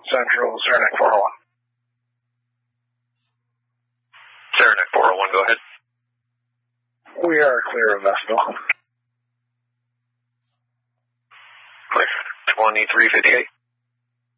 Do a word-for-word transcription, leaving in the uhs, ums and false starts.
Central, Saranac four oh one. Saranac four oh one, go ahead. We are clear of Vestal. Clear. twenty-three fifty-eight.